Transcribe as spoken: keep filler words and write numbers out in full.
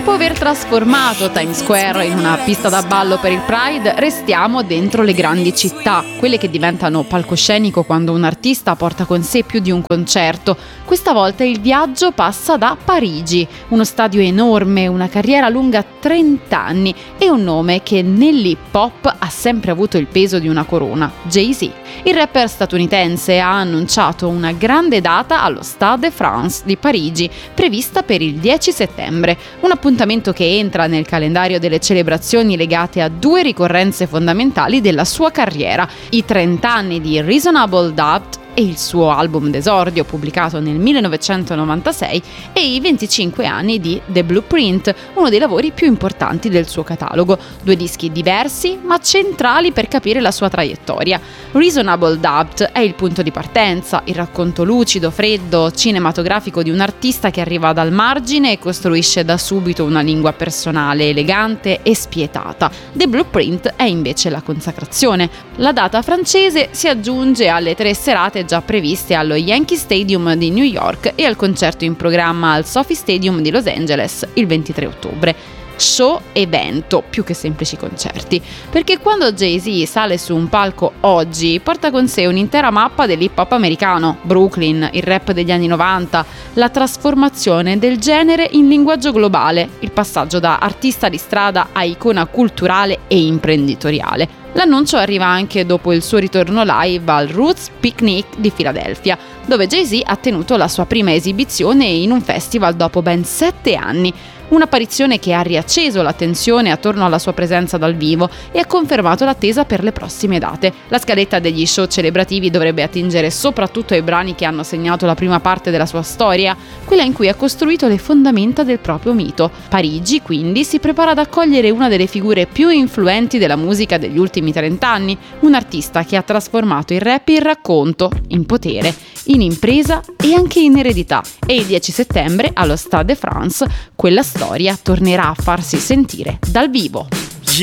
Dopo aver trasformato Times Square in una pista da ballo per il Pride, restiamo dentro le grandi città, quelle che diventano palcoscenico quando un artista porta con sé più di un concerto. Questa volta il viaggio passa da Parigi, uno stadio enorme, una carriera lunga trenta anni e un nome che nell'hip hop ha sempre avuto il peso di una corona, Jay-Z. Il rapper statunitense ha annunciato una grande data allo Stade de France di Parigi, prevista per il dieci settembre, un appuntamento che entra nel calendario delle celebrazioni legate a due ricorrenze fondamentali della sua carriera, i trenta anni di Reasonable Doubt e il suo album d'esordio pubblicato nel millenovecentonovantasei e i venticinque anni di The Blueprint, uno dei lavori più importanti del suo catalogo, due dischi diversi ma centrali per capire la sua traiettoria. Reasonable Doubt è il punto di partenza, il racconto lucido, freddo, cinematografico di un artista che arriva dal margine e costruisce da subito una lingua personale, elegante e spietata. The Blueprint è invece la consacrazione. La data francese si aggiunge alle tre serate già previste allo Yankee Stadium di New York e al concerto in programma al Sophie Stadium di Los Angeles il ventitré ottobre. Show evento più che semplici concerti, perché quando Jay-Z sale su un palco oggi porta con sé un'intera mappa dell'hip hop americano, Brooklyn, il rap degli anni novanta, la trasformazione del genere in linguaggio globale, il passaggio da artista di strada a icona culturale e imprenditoriale. L'annuncio arriva anche dopo il suo ritorno live al Roots Picnic di Filadelfia, dove Jay-Z ha tenuto la sua prima esibizione in un festival dopo ben sette anni. Un'apparizione che ha riacceso l'attenzione attorno alla sua presenza dal vivo e ha confermato l'attesa per le prossime date. La scaletta degli show celebrativi dovrebbe attingere soprattutto ai brani che hanno segnato la prima parte della sua storia, quella in cui ha costruito le fondamenta del proprio mito. Parigi, quindi, si prepara ad accogliere una delle figure più influenti della musica degli ultimi trent'anni, un artista che ha trasformato il rap in racconto, in potere, in impresa e anche in eredità. E il dieci settembre, allo Stade de France, quella storia tornerà a farsi sentire dal vivo.